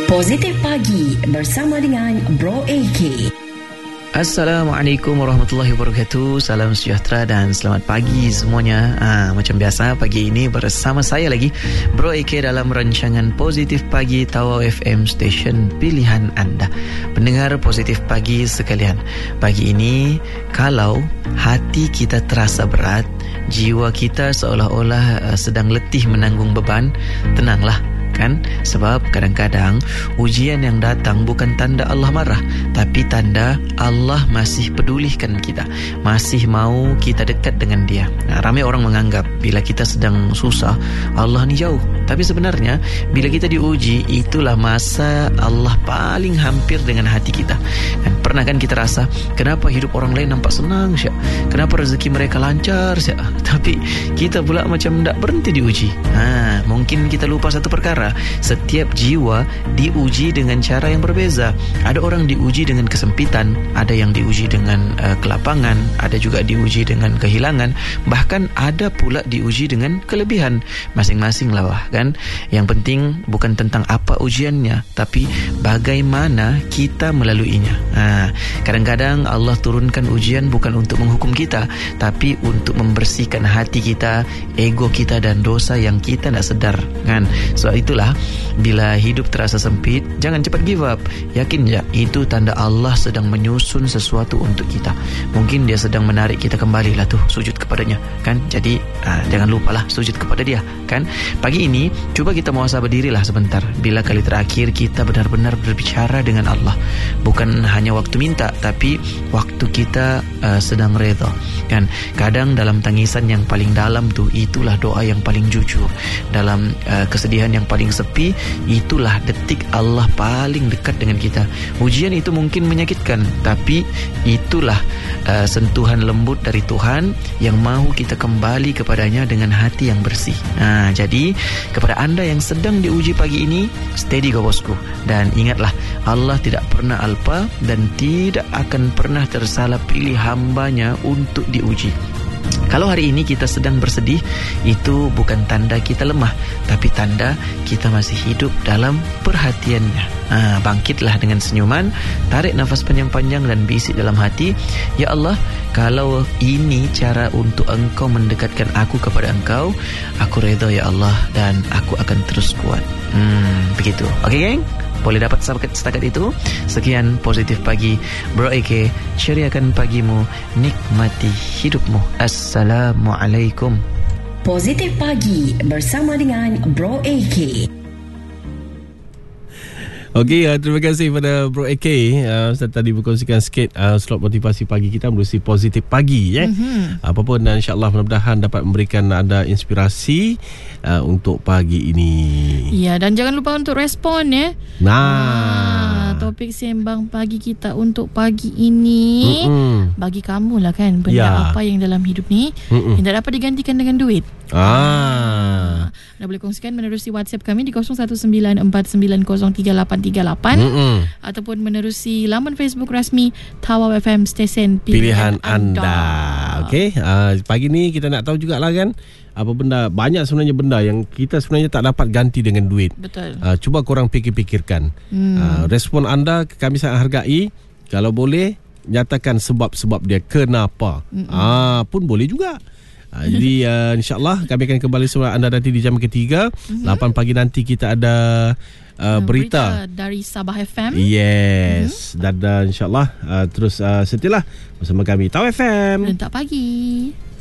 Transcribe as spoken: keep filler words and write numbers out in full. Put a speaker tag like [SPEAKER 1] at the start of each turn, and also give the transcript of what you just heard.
[SPEAKER 1] Positif Pagi bersama dengan Bro A K.
[SPEAKER 2] Assalamualaikum warahmatullahi wabarakatuh. Salam sejahtera dan selamat pagi semuanya. ha, Macam biasa, pagi ini bersama saya lagi, Bro A K, dalam rancangan Positif Pagi Tawau F M, stesen pilihan anda. Pendengar Positif Pagi sekalian, pagi ini kalau hati kita terasa berat, jiwa kita seolah-olah uh, sedang letih menanggung beban, tenanglah kan? Sebab kadang-kadang ujian yang datang bukan tanda Allah marah, tapi tanda Allah masih pedulikan kita, masih mau kita dekat dengan Dia. Nah, ramai orang menganggap bila kita sedang susah, Allah ni jauh. Tapi sebenarnya bila kita diuji, itulah masa Allah paling hampir dengan hati kita. Dan pernah kan kita rasa, kenapa hidup orang lain nampak senang syak? Kenapa rezeki mereka lancar syak? Tapi kita pula macam tak berhenti diuji. Ha, mungkin kita lupa satu perkara. Setiap jiwa diuji dengan cara yang berbeza. Ada orang diuji dengan kesempitan, ada yang diuji dengan uh, kelapangan, ada juga diuji dengan kehilangan, bahkan ada pula diuji dengan kelebihan. Masing-masing lah wah, kan? Yang penting bukan tentang apa ujiannya, tapi bagaimana kita melaluinya. Ha, kadang-kadang Allah turunkan ujian bukan untuk menghukum kita, tapi untuk membersihkan hati kita, ego kita dan dosa yang kita tak sedar, kan? Sebab itulah bila hidup terasa sempit, jangan cepat give up. Yakin ya, itu tanda Allah sedang menyusun sesuatu untuk kita. Mungkin Dia sedang menarik kita kembali lah tuh, sujud kepadanya, kan? Jadi aa, jangan lupalah sujud kepada Dia, kan? Pagi ini cuba kita muhasabah dirilah sebentar. Bila kali terakhir kita benar-benar berbicara dengan Allah, bukan hanya waktu minta, tapi waktu kita uh, sedang redha, kan? Kadang dalam tangisan yang paling dalam tuh, itulah doa yang paling jujur. Dalam uh, kesedihan yang paling sepi, itulah detik Allah paling dekat dengan kita. Ujian itu mungkin menyakitkan, tapi itulah uh, sentuhan lembut dari Tuhan yang mahu kita kembali kepadanya dengan hati yang bersih. Nah, jadi kepada anda yang sedang diuji pagi ini, steady kau bosku. Dan ingatlah, Allah tidak pernah alpa dan tidak akan pernah tersalah pilih hambanya untuk diuji. Kalau hari ini kita sedang bersedih, itu bukan tanda kita lemah, tapi tanda kita masih hidup dalam perhatiannya. Ha, bangkitlah dengan senyuman, tarik nafas panjang-panjang dan bisik dalam hati, ya Allah, kalau ini cara untuk Engkau mendekatkan aku kepada Engkau, aku redha ya Allah, dan aku akan terus kuat. Hmm, begitu. Okey geng? Boleh dapat setakat itu. Sekian Positif Pagi Bro A K, ceriakan pagimu, nikmati hidupmu. Assalamualaikum.
[SPEAKER 1] Positif Pagi bersama dengan Bro A K.
[SPEAKER 3] Okey, uh, terima kasih pada Bro A K. Uh, saya tadi berkongsikan sikit uh, slot motivasi pagi kita melalui Positif Pagi, ya. Mm-hmm. Apapun, dan insya-Allah mudah-mudahan dapat memberikan anda inspirasi uh, untuk pagi ini.
[SPEAKER 4] Ya, dan jangan lupa untuk respon, ya.
[SPEAKER 3] Nah,
[SPEAKER 4] ah, topik sembang pagi kita untuk pagi ini, Mm-mm. bagi kamu lah kan, benda ya. apa yang dalam hidup ni Mm-mm. yang tak dapat digantikan dengan duit.
[SPEAKER 3] Ah.
[SPEAKER 4] Anda boleh kongsikan menerusi WhatsApp kami di kosong satu sembilan empat sembilan kosong tiga lapan tiga lapan Mm-mm. ataupun menerusi laman Facebook rasmi Tawau F M, stesen pilihan, pilihan anda, anda.
[SPEAKER 3] Okey, uh, pagi ni kita nak tahu jugalah kan, apa benda, banyak sebenarnya benda yang kita sebenarnya tak dapat ganti dengan duit.
[SPEAKER 4] Betul.
[SPEAKER 3] Uh, cuba korang fikir-fikirkan. Hmm. Uh, respon anda kami sangat hargai. Kalau boleh, nyatakan sebab-sebab dia kenapa. Ah, pun boleh juga. Uh, jadi uh, insyaAllah kami akan kembali semua anda nanti di jam ketiga. Mm-hmm. lapan pagi nanti kita ada uh, berita.
[SPEAKER 4] berita dari Sabah F M.
[SPEAKER 3] Yes. Mm-hmm. Dan uh, insyaAllah uh, terus uh, setialah bersama kami Tawau F M.
[SPEAKER 4] Rentak pagi.